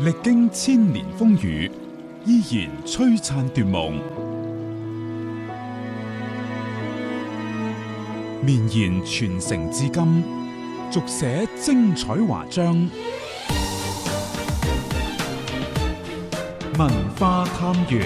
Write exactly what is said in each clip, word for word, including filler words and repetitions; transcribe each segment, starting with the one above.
歷經千年風雨，依然璀璨奪夢，綿延傳承至今，續寫精彩華章。文化探源，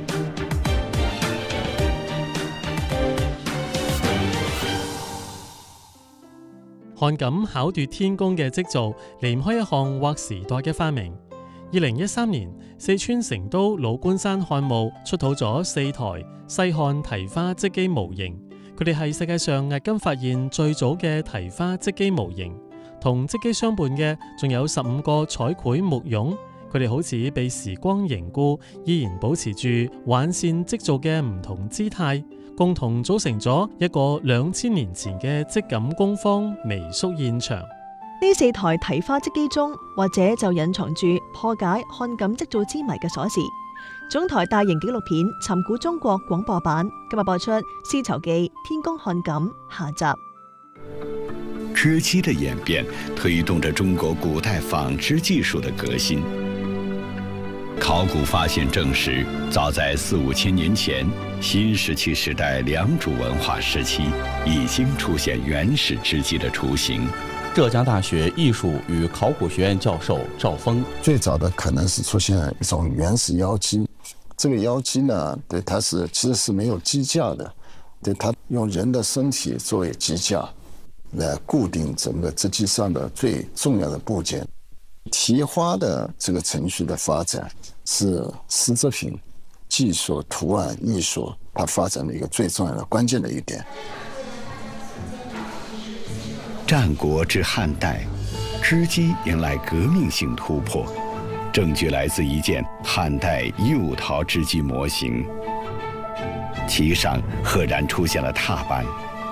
漢錦巧奪天工嘅織造離唔開一項劃時代嘅發明。二零一三年，四川成都老官山漢墓出土咗四台西漢提花織機模型，佢哋係世界上迄今發現最早嘅提花織機模型。同織機相伴嘅仲有十五個彩繪木俑，佢哋好似被時光凝固，依然保持住挽線織造嘅唔同姿態，共同組成咗一個兩千年前嘅織錦工坊微縮現場。 呢四台提花織機中，或者就隱藏住破解漢錦織造之謎嘅鎖匙。總台大型紀錄片《尋古中國》廣播版今日播出《絲綢記天工漢錦》下集。 織機的演變推動着中國古代紡織技術的革新。考古發現證實，早在四五千年前，新石器時代良渚文化時期已經出現原始織機的雛形。 浙江大學藝術與考古學院教授趙峰， 最早的可能是出現一種原始腰機，這個腰機呢，對，它是其實是沒有機架的，對，它用人的身體作為機架，來固定整個織機上的最重要的部件。提花的這個程序的發展是絲織品技術、圖案藝術它發展的一個最重要的關鍵的一點。 戰國至漢代，織機迎來革命性突破。證據來自一件漢代釉陶織機模型，其上赫然出現了踏板，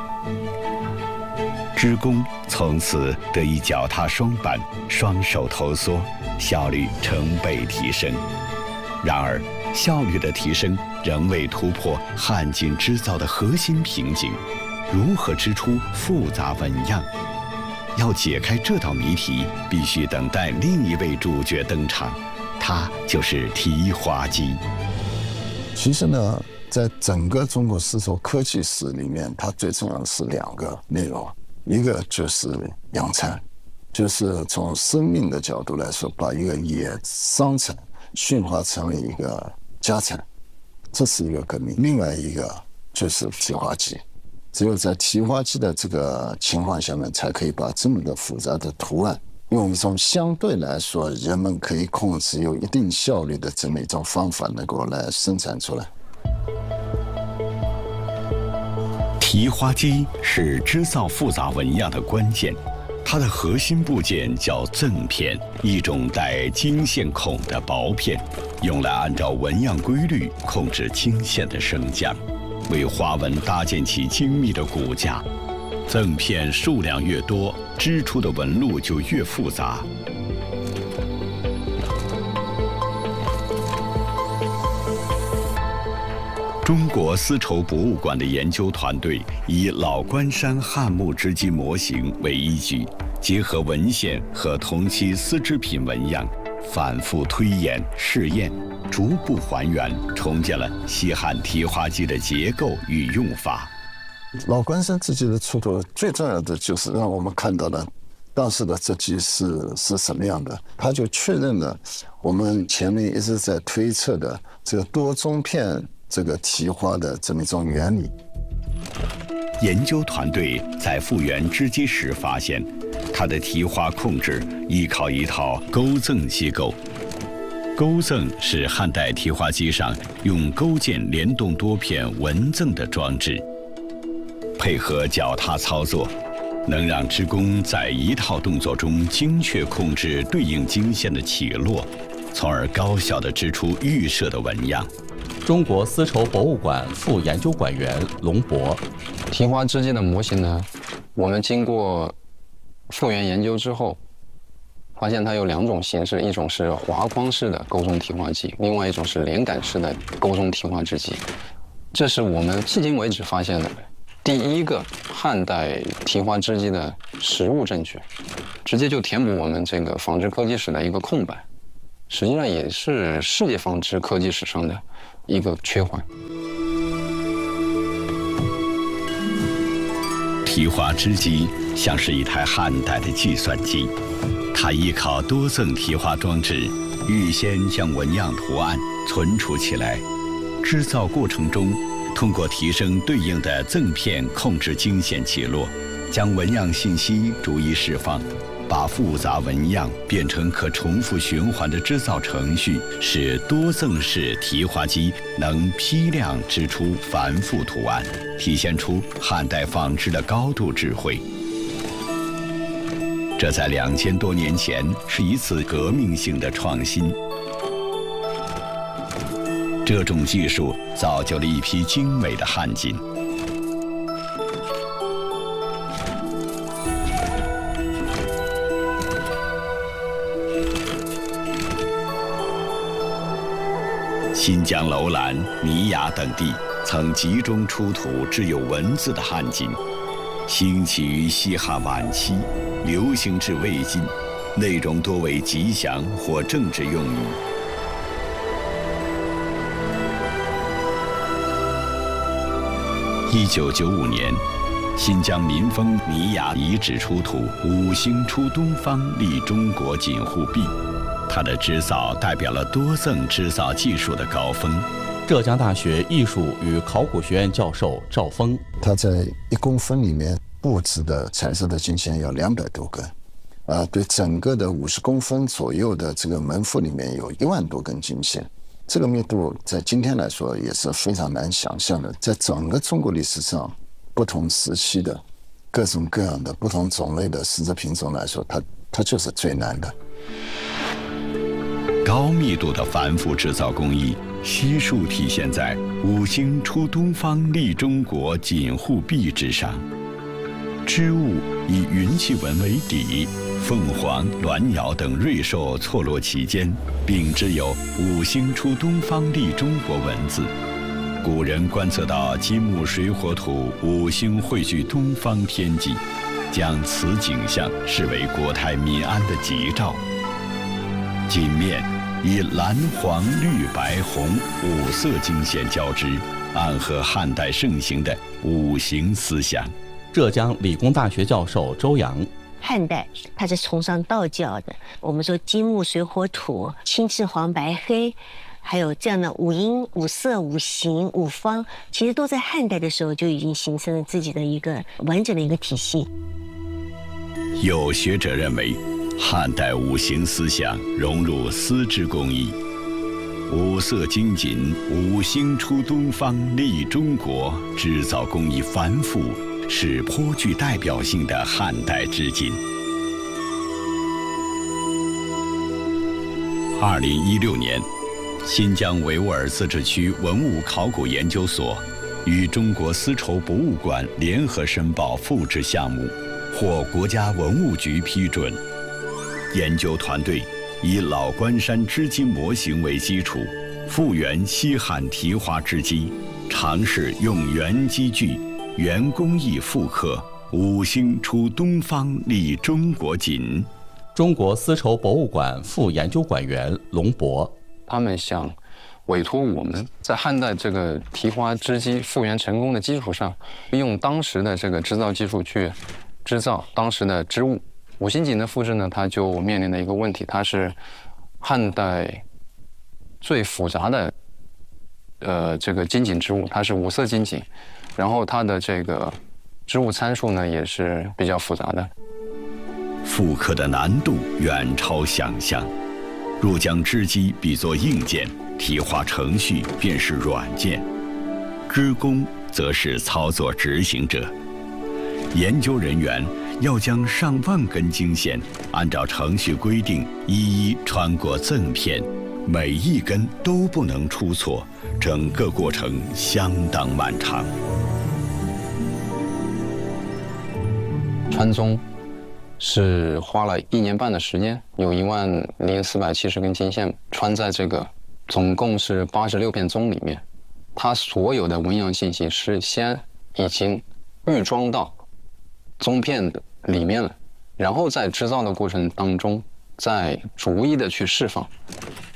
織工從此得以腳踏雙板，雙手投梭，效率成倍提升。然而，效率的提升仍未突破漢錦織造的核心瓶頸，如何織出複雜紋樣？要解開這道謎題，必須等待另一位主角登場，他就是提花機。 其實呢，在整個中國絲綢科技史裏面，它最重要的是兩個內容，一個就是養蠶，就是從生命的角度來說，把一個野桑蠶馴化成為一個家蠶，這是一個革命。另外一個就是提花機。只有在提花機的這個情況下面，才可以把這麼的複雜的圖案，用一種相對來說人們可以控制、有一定效率的這麼一種方法，能夠來生產出來。 提花機是織造複雜紋樣的關鍵，它的核心部件叫甑片，一種帶經線孔的薄片，用來按照紋樣規律控制經線的升降，為花紋搭建起精密的骨架。甑片數量越多，織出的紋路就越複雜。中國絲綢博物館的研究團隊以老關山漢墓織機模型為依據，結合文獻和同期絲織品紋樣，反覆推演試驗，逐步還原重建了西漢提花機的結構與用法。 老關山織機的出土，最重要的就是讓我們看到了當時的織機是是什麼樣的，它就確認了我們前面一直在推測的這個多中片這個提花的這麼一種原理。 研究團隊在復原織機時發現，它的提花控制依靠一套鈎甑機構。鈎甑是漢代提花機上用鈎件聯動多片紋甑的裝置，配合腳踏操作，能讓織工在一套動作中精確控制對應經線的起落，從而高效地織出預設的紋樣。 中國絲綢博物館副研究館員龍博， 提花織機的模型呢，我們經過復原研究之後，發現它有兩種形式，一種是滑框式的鈎中提花機，另外一種是連桿式的鈎中提花織機。這是我們迄今為止發現的第一個漢代提花織機的實物證據，直接就填補我們這個紡織科技史的一個空白。 实际上也是世界纺织科技史上的一个缺环。 提花织机像是一台汉代的计算机，它依靠多层提花装置，预先将纹样图案存储起来，织造过程中通过提升对应的赠片控制经线起落，将纹样信息逐一释放，把复杂纹样变成可重复循环的织造程序，使多赠式提花机能批量织出繁复图案，体现出汉代纺织的高度智慧。这在两千多年前是一次革命性的创新。这种技术造就了一批精美的汉锦。新疆楼兰、尼雅等地曾集中出土制有文字的汉锦，兴起于西汉晚期，流行至魏晋，内容多为吉祥或政治用语。一九九五年，新疆民丰尼雅遗址出土五星出东方立中国锦护璧，它的织造代表了多赠织造技术的高峰。 浙江大学艺术与考古学院教授赵峰， 它在一公分里面布置的彩色的金线有两百多根，啊，对整个的五十公分左右的这个门腹里面有一万多根金线。这个密度在今天来说也是非常难想象的，在整个中国历史上，不同时期的各种各样的不同种类的丝织品种来说，它它就是最难的。 高密度的繁复制造工艺悉数体现在五星出东方立中国锦护璧之上，织物以云气纹为底，凤凰、鸾鸟等瑞兽错落其间，并织有五星出东方立中国文字。古人观测到金木水火土五星汇聚东方天际，将此景象视为国泰民安的吉兆。锦面以蓝、黄、绿、白、红五色金线交织，暗合汉代盛行的五行思想。 浙江理工大学教授周洋， 汉代它是崇尚道教的，我们说金木水火土、青赤黄白黑，还有这样的五音、五色、五行、五方，其实都在汉代的时候就已经形成了自己的一个完整的一个体系。 有学者认为，汉代五行思想融入丝织工艺，五色金锦、五星出东方立中国，织造工艺繁复，是颇具代表性的汉代织锦。二零一六年，新疆维吾尔自治区文物考古研究所与中国丝绸博物馆联合申报复制项目，获国家文物局批准。研究团队以老关山织机模型为基础，复原西汉提花织机，尝试用原机具、原工艺复刻五星出东方立中国锦。 中国丝绸博物馆副研究馆员龙博， 他们想委托我们在汉代这个提花织机复原成功的基础上，用当时的这个织造技术去织造当时的织物。五星锦的复制呢，它就面临的一个问题，它是汉代最复杂的呃这个金锦织物，它是五色金锦，然后它的这个织物参数呢也是比较复杂的。 复刻的难度远超想象，若将织机比作硬件，提花程序便是软件，织工则是操作执行者。研究人员要将上万根经线按照程序规定一一穿过赠片，每一根都不能出错，整个过程相当漫长。 穿宗是花了一年半的时间，有一万零四百七十根经线穿在这个总共是八十六片宗里面，它所有的纹样信息是先已经预装到宗片的里面了，然后在织造的过程当中再逐一的去释放。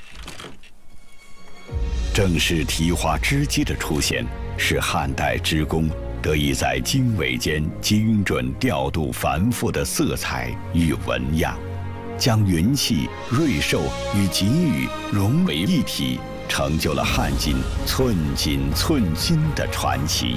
正是提花织机的出现，使汉代织工得以在经纬间精准调度繁复的色彩与纹样，将云气、瑞兽与给予融为一体，成就了汉锦寸金寸金的传奇。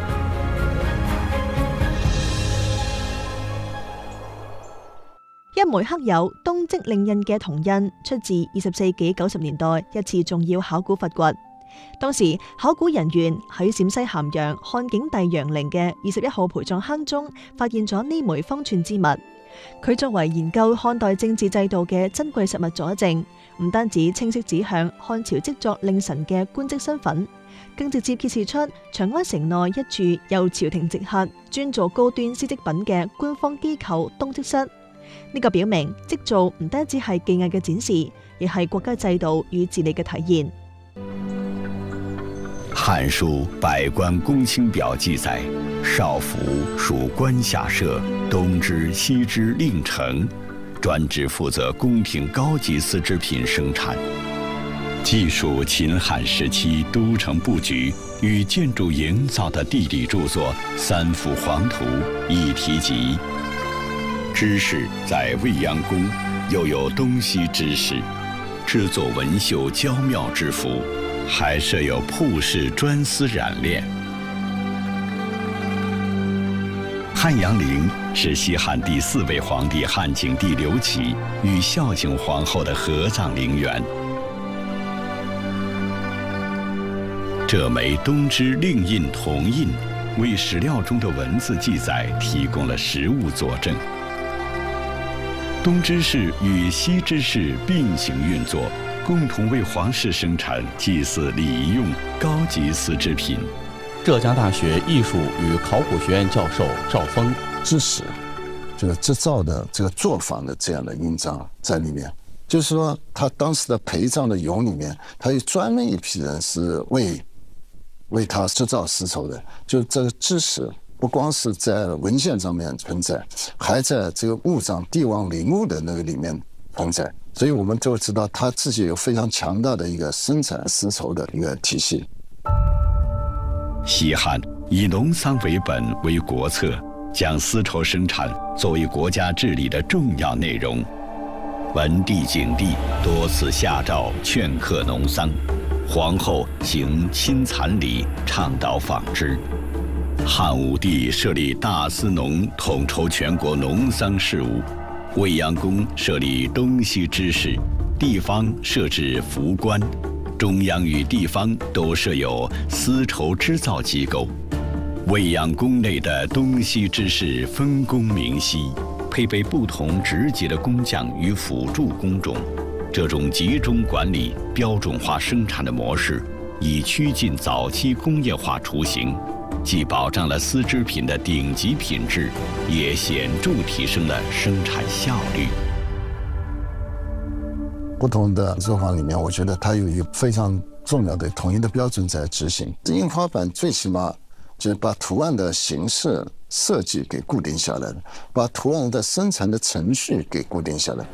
一枚刻有東跡令印嘅銅印，出自二十世紀九十年代一次重要考古發掘。當時考古人員喺陝西咸陽漢景帝楊陵嘅二十一號陪葬坑中發現咗呢枚方寸之物。佢作為研究漢代政治制度嘅珍貴實物佐證，唔單止清晰指向漢朝織作令臣嘅官職身份，更直接揭示出長安城內一處由朝廷直轄、專做高端絲織品嘅官方機構東織室。呢個表明織造唔單止係技藝嘅展示，亦係國家制度與治理嘅體現。 《漢書·百官公卿表》記載，少府屬官下設，東織、西織令丞，專職負責宮廷高級絲織品生產。記述秦漢時期都城布局與建築營造的地理著作《三府黃圖》亦提及。織室在未央宮又有東西織室，製作紋繡嬌妙之服，還設有鋪室專絲染煉。漢陽陵是西漢第四位皇帝漢景帝劉啟與孝景皇后的合葬陵園。這枚東織令印銅印為史料中的文字記載提供了實物佐證。東織室與西織室並行運作，共同為皇室生產祭祀禮儀用高級絲織品。 浙江大學藝術與考古學院教授趙峰， 織史就是製造的這個作坊的這樣的印章在裡面，就是說他當時的陪葬的俑裡面，他有專門一批人是為為他製造絲綢的，就這個織史。不光是在文獻上面存在，還在這個物葬帝王陵物的那個裡面存在，所以我們就知道他自己有非常強大的一個生產絲綢的一個體系。 西漢以農桑為本為國策，將絲綢生產作為國家治理的重要內容。文帝、景帝多次下詔勸克農桑，皇后行親殘禮，倡導紡織。漢武帝設立大司農，統籌全國農桑事務；未央宮設立東西織室，地方設置服官，中央與地方都設有絲綢織造機構。未央宮內的東西織室分工明晰，配備不同職級的工匠與輔助工種。這種集中管理、標準化生產的模式，已趨近早期工業化雛形。既保障了絲織品的頂級品質，也顯著提升了生產效率。 不同的作坊裡面，我覺得它有一個非常重要的統一的標準在執行。印花版最起碼就是把圖案的形式設計給固定下來了，把圖案的生產的程序給固定下來。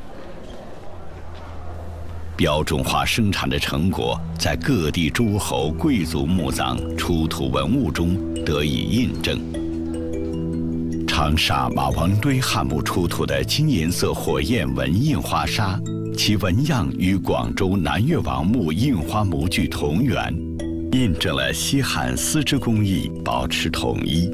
標準化生產的成果在各地諸侯貴族墓葬出土文物中得以印證。長沙馬王堆漢墓出土的金銀色火焰紋印花紗，其紋樣與廣州南越王墓印花模具同源，印證了西漢絲織工藝保持統一。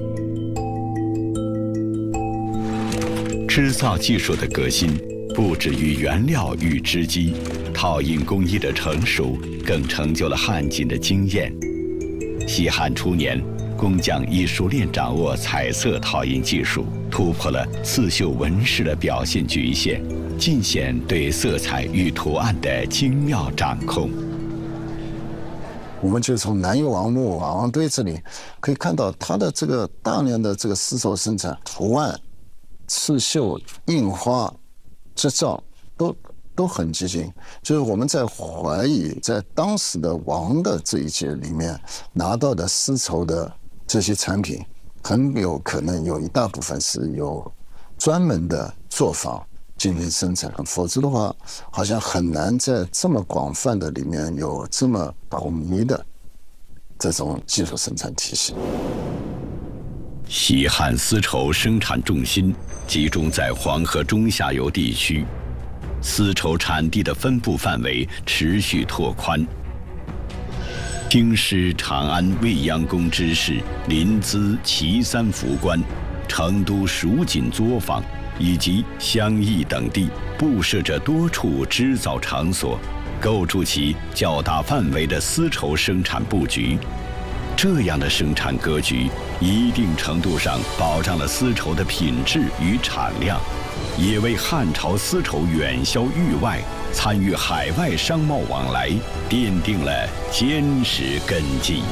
織造技術的革新不止於原料與織機，套印工藝的成熟更成就了漢錦的驚豔。西漢初年，工匠已熟練掌握彩色套印技術，突破了刺繡紋飾的表現局限，盡顯對色彩與圖案的精妙掌控。 我們就從南越王墓馬王堆這裡可以看到，它的這個大量的這個絲綢生產、圖案、刺繡、印花、製造都都很接近，就是我們在懷疑，在當時的王的這一節裡面拿到的絲綢的這些產品，很有可能有一大部分是由專門的作坊进行生产，否则的话，好像很难在这么广泛的里面有这么保密的这种技术生产体系。 西汉丝绸生产重心集中在黄河中下游地区，丝绸产地的分布范围持续拓宽。京师、长安、未央宫之事、临淄、祁三府关、成都蜀锦作坊以及襄邑等地布设着多处织造场所，构筑起较大范围的丝绸生产布局。这样的生产格局一定程度上保障了丝绸的品质与产量，也为汉朝丝绸远销域外、参与海外商贸往来奠定了坚实根基。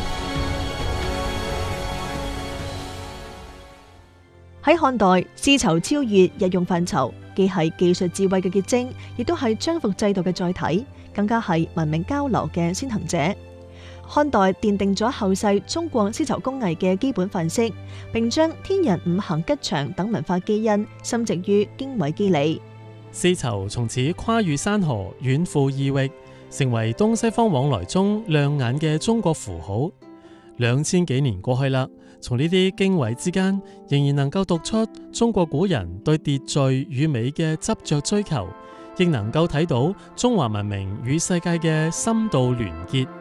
喺漢代，絲綢超越日用範疇，既係技術智慧嘅結晶，亦都係章服制度嘅載體，更加係文明交流嘅先行者。漢代奠定咗後世中國絲綢工藝嘅基本範式，並將天人五行吉祥等文化基因深植於經緯肌理。 絲綢從此跨越山河，遠赴異域，成為東西方往來中亮眼嘅中國符號。兩千幾年過去啦，從呢啲經緯之間，仍然能夠讀出中國古人對秩序與美嘅執着追求，亦能夠睇到中華文明與世界嘅深度聯結。